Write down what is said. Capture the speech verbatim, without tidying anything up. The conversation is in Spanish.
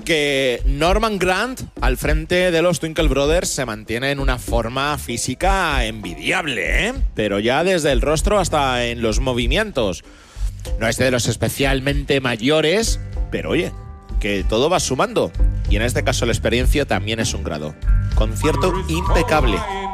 que Norman Grant, al frente de los Twinkle Brothers, se mantiene en una forma física envidiable, ¿eh? Pero ya desde el rostro hasta en los movimientos. No es de los especialmente mayores, pero oye, que todo va sumando. Y en este caso la experiencia también es un grado. Concierto impecable.